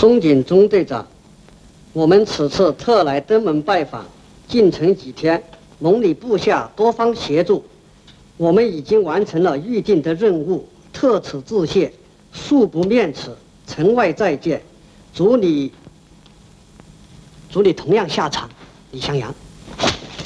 松井中队长，我们此次特来登门拜访，进程几天，蒙你部下多方协助，我们已经完成了预定的任务，特此致谢，恕不面辞，城外再见，祝你同样下场，李向阳。